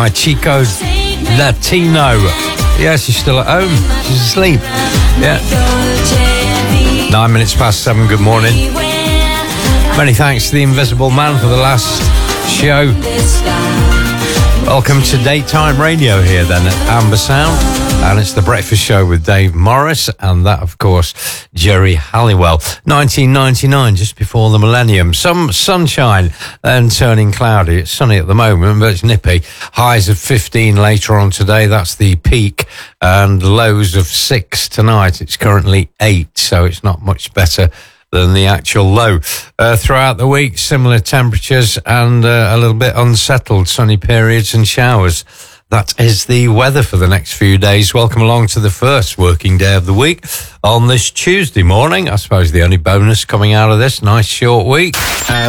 my Chico Latino. Yeah, she's still at home. She's asleep. Yeah. 9 minutes past 7. Good morning. Many thanks to the Invisible Man for the last show. Welcome to Daytime Radio here then at Amber Sound. And it's the Breakfast Show with Dave Morris. And that, of course, Jerry Halliwell. 1999, just before the millennium. Some sunshine and turning cloudy. It's sunny at the moment, but it's nippy. Highs of 15 later on today. That's the peak. And lows of 6 tonight. It's currently 8, so it's not much better than the actual low. Throughout the week, similar temperatures and a little bit unsettled sunny periods and showers. That is the weather for the next few days. Welcome along to the first working day of the week on this Tuesday morning. I suppose the only bonus coming out of this nice short week.